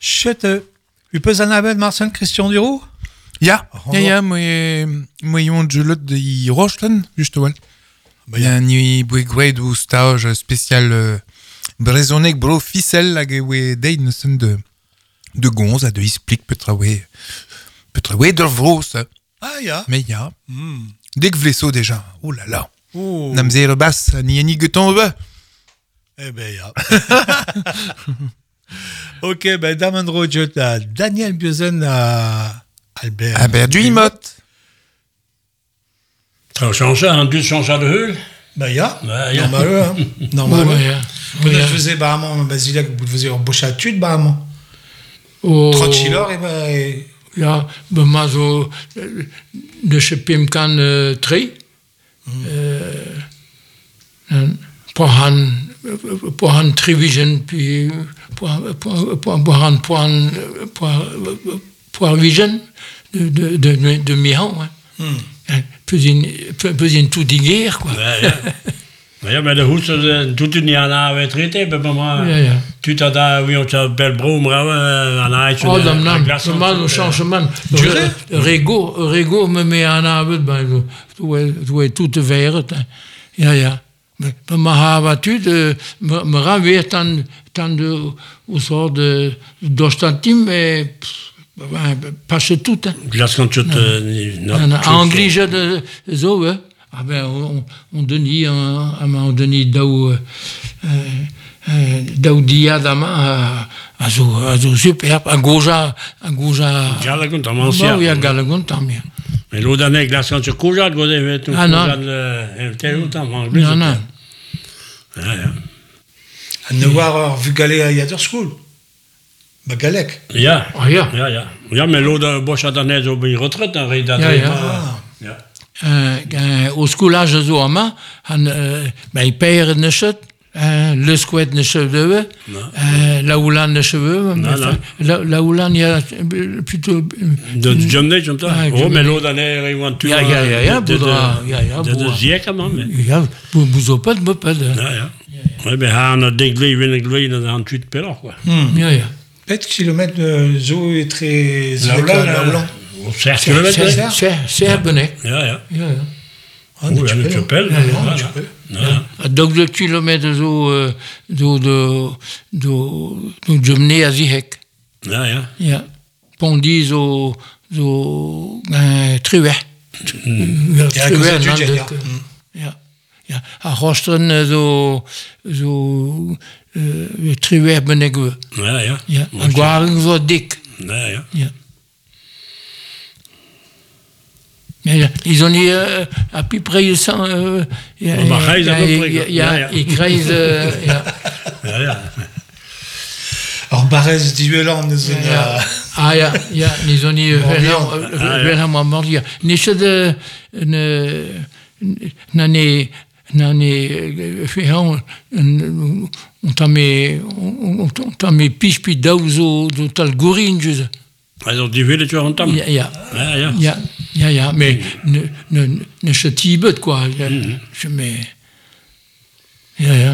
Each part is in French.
Chute. U peus an abel Marcel Christian Duro? Ja, moi on gelot de Rochten, juste wel. Ya ni boe gweed ou stage spécial brezonek bro ficelle hag e deid neusen de gonz a de isplik petra we der vros. Ah ya. Mais ya. Dek vleso déjà. Oh là là. Nam zere bas ni geton be. Eh ben ya. Ok, ben Damandro Jot à Daniel Biozen à Albert Duimot. Ça a changé, dû changer de hul. Ben ya. Ja. Normal, hein. Normal. Ja. Vous faisiez barman Basilac, vous faisiez en bochattude barman. Oh, 30 chilor et ben. ja, bij mij zo de schepim kan 3. Pohan trivision puis pohan vision de Mihan. Plus in tout diger quoi. Ja, maar de hoest doet het niet aan de traité, bij mama. Ja. Tu t'as da, oui, on t'a belle brom, aan uit. Oh, dan normaal changement. Rego me met aan avond bij toe tout te wereld. Ja. Maar havatude me ra weer tan de au sort de dostantim mais pas tout. Glas quand tu te Anglige de zo hè. Ah ben on Denis on Denis Daudia dama a zo super a goja Galagon tam ancien. Oui, a Galagon tam bien. Mais l'autre année glas quand tu coujas de goder tout t'es autant anglais. Non. Ja. À ne voir vu galer à Yader School. Bah Galek. Ja. Ah ja. Ja, mais l'autre boche a donné zo bij retraite en reda. Ja. Au schoolage zo ama han bij père ne chut le squat ne cheveux la oulan ne cheveux la oulan il y a plutôt de jeune comme ça. Oh mais l'autre année il want tu. Ja, de ziek quand même. Ja, vous pas de moped. Ja. Ouais, mais han a déglé vinglé dans 28 péro quoi. Ja. Peut-être kilomètres de zo est très la oulan. 6 kilomètres. C'est abonné. Ja. Ah, Oh, ja, tu appelles. A 2 kilomètres do jomne a zihek. Ja. Ja. Pondi zo triwe. Ja. A Rosten zo triwe benegwe. Ja. A gwaren zo dik. Ja. Ja, ils ont à peu près 100. Ik krijg Ja. Alors Barès Duelan nous ja, ils ont vraiment mort. Niet de on t'a mis piche puis dauzo do tal gorin juste. Also die willen tu en tam. Ja, mais ne chatibet quoi. Je mets. Ja.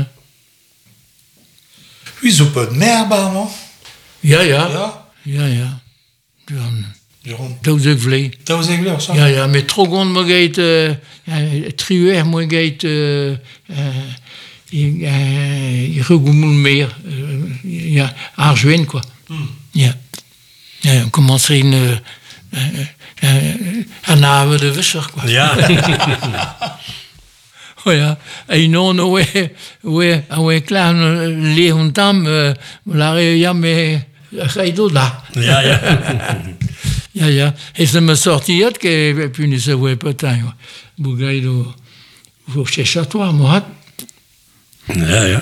Oui, zo pas de mer barman. Ja. Dat is vlee. Dat was eigenlijk zo. Ja, met trogond me geit trier me geit regumul meer. Ja, argent quoi. Ja, on commencerait een avond de wisser quoi. Ja. Oh ja, en non we klaar leon tam la ja me gaido da. Ja. Et ça me sorti que puis ne se voit pas tant. Bugaido vous cherchez toi moi. Ja.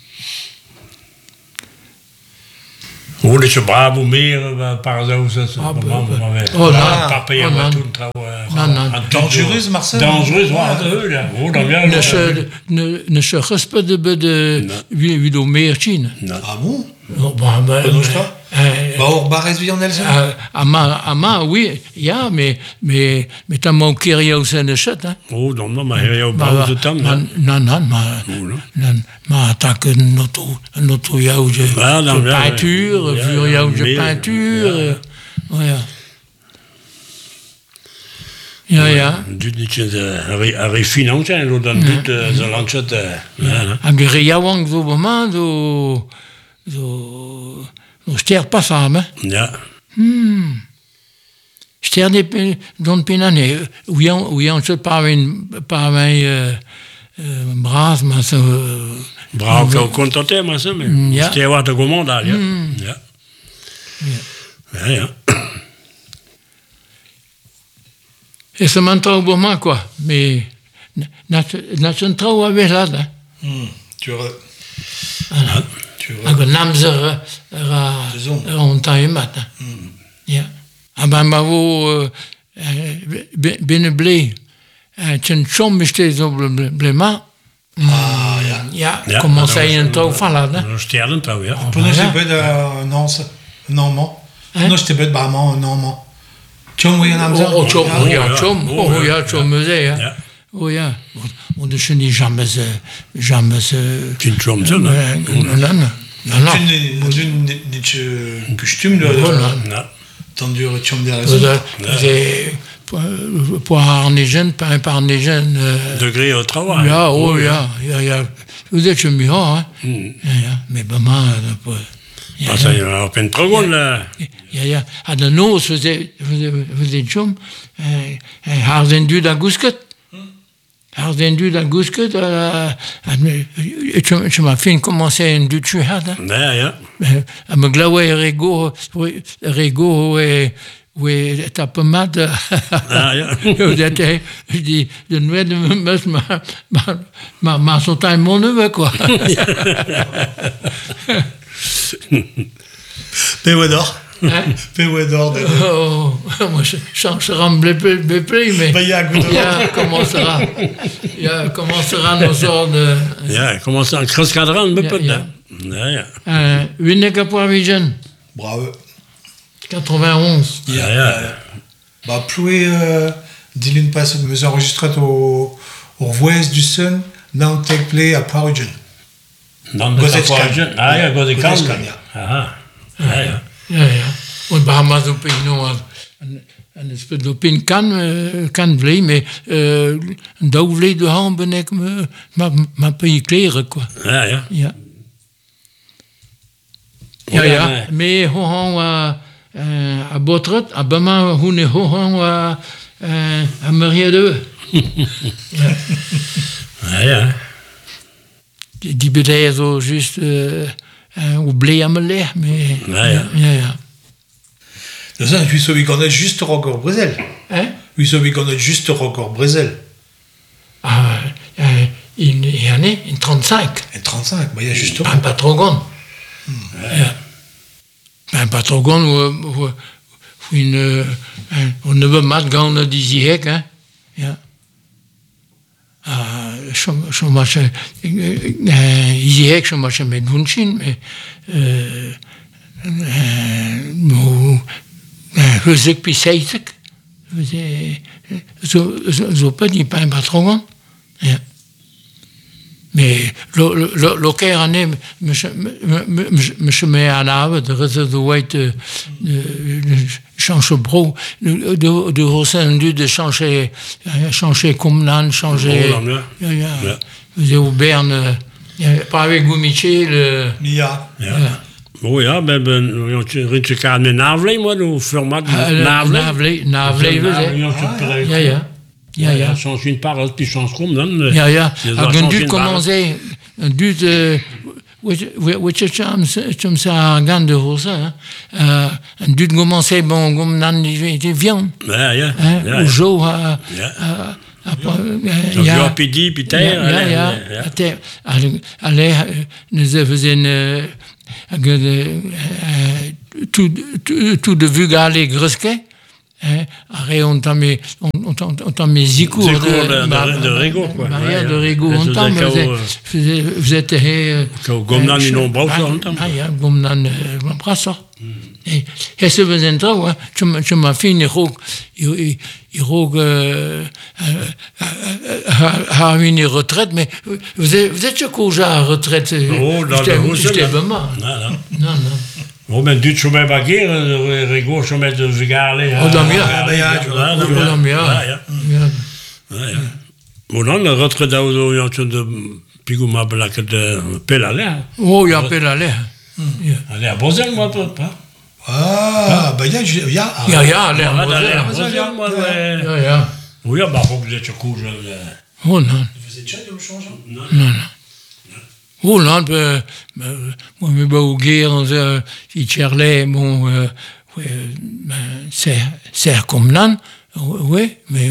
Hoe is je bravo meer paradoxes? Papa je wat toen trouwen. Dangereuse Marcel. Dangereuse ja. Oh dan ja. Ne cherche pas de vidéo meertje. Ah bon? Bon ben Or Barès Vian Nelson. Ama, oui, ja, mais t'as mon Kyria au sein de chat, hein. Oh, non, maar hij heeft bouw de tam. Maar attaque notre jouwtje peinture, vuur jouwtje peinture. Ja. Duurt niet een financiën, dan doet ze landschap. En de Riawang zo beman, zo ster pas samen. Ja. Ster don pinane, où y a un seul par mijn braas, maar zo. Braaf ook contenté, maar zo. Ster wat de commande al, ja. Et ça m'entraîne pour moi, quoi. Mais, n'a-t-on trop avec là, hein? Tu vois. Alors, namzer, on t'a eu matin. Ja. Ah ben, maar wo, binnen blij, tjen chom besteed zo blema. Ja, comment ça y est, trouw van là, hein? Un sterren trouw, ja. Pour nous, c'est pas un normand. Nous, c'était pas vraiment un normand. Chom, oui, un chom, ja. Oh ja, want dus niet jamais. Geen chom, zo, non. Niet kostuum, tendu chom derrière. Pour Arnégen, pas Arnégen. Degré au travail. Ja. Vous êtes mieux, hein? Mais maman, dat zijn er op een trogon. Ja. En de noos, we zijn chom. Haar zijn duur dat goesket. Haar zijn duur dat goesket. Je m'as fait commencer un du tu had. Ja. En me glauwe rego we tapemade. Ja. Dat hij die de nuit de mes maar son time mon neveu quoi. Péouedor. Péouedor. Moi, je changerai me blé, mais. Ja, comment sera nos ordres. Ja, comment ça, cross-cadran, me peut être. Ja. Winnica Poivision. Bravo. 91. Ja. Bah, plus Dylan passe, nous enregistré au Voice du Sun, dans Take Play à Poivision. Dan de Poivision. Ja, Godescan. Ja. Und Bahamas op en het speelt op in kan vlee, maar een dag vlee de hand ben ik maar per je kleren quoi. Ja. Mais hohan à Botret, à Bama houne hohan à Maria de. Ja. Die bedrijven zo juist oublié à me lire, mais. Ja. Dat is wie zo qu'on a juste record Brésil. Hein? Wie zo qu'on a juste record Brésil. Une année, une 35. En 35, maar ja, juste record. Pas trop grand. Pas trop grand, on ne veut pas gagner d'ici, hein? Ja. Schon mal ich schon mal mit Wunschen, Husik Pisaitek, so petit pain patron, mais l'aucun année, je mets à l'ave de réseau de white change bro, de ressendu de changer comme l'âne, changer. Vous avez Berne, pas avec Goumiché, Ja. Oh ja, we hebben een ritje kaart met Navlee, maar hoe format Navlee, Ja. Change une parole, puis change comme dan. Ja. Un dut commencer, un dut, which chum sa gan de rosa, un dut commencer bon comme nan die viande. Ja. Ou jo Ja, pidi, pitair. Allez, nous faisions tout de vulgaire grosquet. Après, on t'a mis zicours de Rigaud, quoi. Maria de Rigaud, on t'a vous êtes. Gomnan, ils n'ont pas ça, on t'a. Gomnan, on prend ça. Et ce besoin trop, tu m'as fini, il a une retraite, mais vous êtes déjà à retraite. Oh, non, j'étais vraiment. Non. Bon, men du som er bager, Rego som er de vigale. Oh, dan ja. Bon, dan, retraite d'audo, il y a de pigou ma blague de pelale. Oh, il y a pelale. Allez, à Bozel, moi, pas. Ah, bah, il y a. Ja, allez, à Bozel. Ja. Oui, bah, faut que vous êtes couche. Oh, non. Vous êtes déjà de le changer? Non. Oh, non, moi, mais bah, au guerre, il cherlait, bon, c'est comme nan, oui, mais,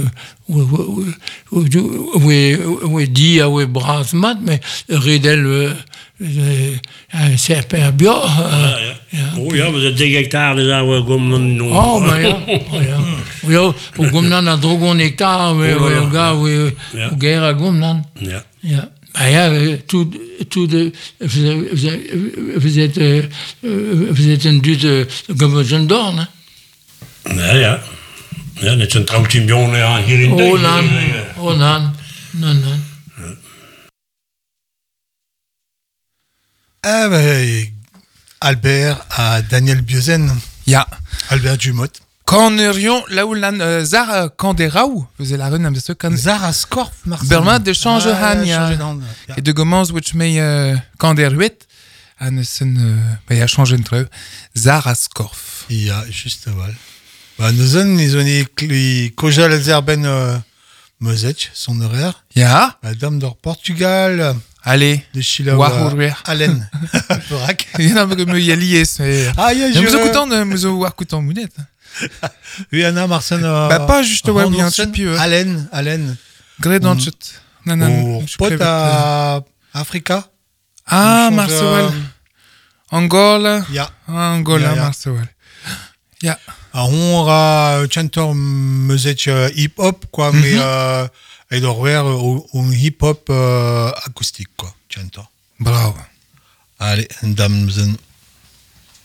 oui, dit, oui, brasmat, mais, redel, c'est pas bien. Oh, ja, vous êtes des hectares déjà, comme non. Oh, ben, ja. Au gomnan, à drogon hectare, oui, au gars, oui, au guerre à gomnan. Ja. Ah ja, vous êtes een dude gemozen dorn, hè? Ja. Ja, net een trouwteamjon hier in non. Ah, bah, Albert à Daniel Bieuzen. Ja. Albert Dumont. Cornerion, là où l'an Zara Canderau, vous avez la rune, mais ce can. Zara Scorp, Marcel. Berma de change han, ja. Et de gomans, which may Canderuet, an sen, bah, a changé entre Zara Scorf. Ja, juste, voilà. Bah, nous on, ils ont les Kojal Zerben Mozec, son horaire. Ja. La dame d'or Portugal. Allez. De Chila. Allen. Braque. Il y en a que me yalies, mais. Ah, il y a je. Nous écoutons, nous écoutons Mounette. Oui, Anna, Marcel. Bah, pas juste, ouais, oui, un petit peu. Allen. Gré dans le chut. Non. Pote à Africa. Ah, Marcel. Angola. Ja. Angola, Marcel. Ja. On a chanteur musique hip-hop, quoi, mais il doit avoir un hip-hop acoustique, quoi, chanteur. Bravo. Allez, dame.